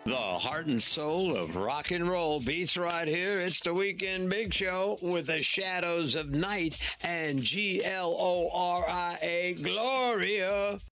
The heart and soul of rock and roll beats right here. It's the Weekend Big Show with the Shadows of Night and Gloria. Gloria.